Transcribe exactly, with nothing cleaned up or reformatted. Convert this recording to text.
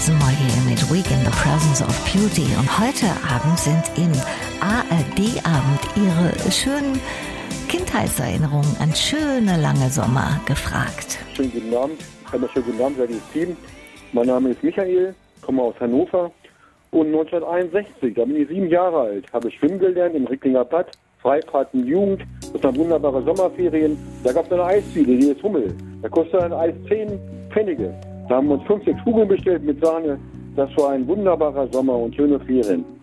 Jason Moyer mit Week in the Presence of Beauty. Und heute Abend sind im A R D-Abend Ihre schönen Kindheitserinnerungen an schöne lange Sommer gefragt. Schönen guten Abend, einmal schönen guten Abend, liebes Team. Mein Name ist Michael, komme aus Hannover und neunzehnhunderteinundsechzig, da bin ich sieben Jahre alt, habe ich schwimmen gelernt im Ricklinger Bad, Freifahrten Jugend, das waren wunderbare Sommerferien. Da gab es eine Eisdiele, die ist Hummel, da kostete ein Eis zehn Pfennige. Da haben wir uns fünf, sechs Kugeln bestellt mit Sahne. Das war ein wunderbarer Sommer und schöne Ferien.